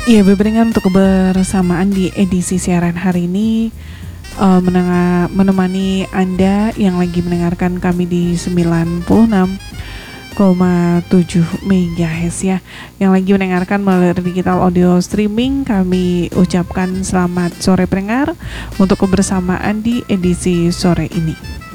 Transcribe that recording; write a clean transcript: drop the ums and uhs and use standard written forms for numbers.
Iya, Beberengan untuk kebersamaan di edisi siaran hari ini menemani Anda yang lagi mendengarkan kami di 96,7 MHz ya. Yang lagi mendengarkan melalui digital audio streaming, kami ucapkan selamat sore pendengar untuk kebersamaan di edisi sore ini.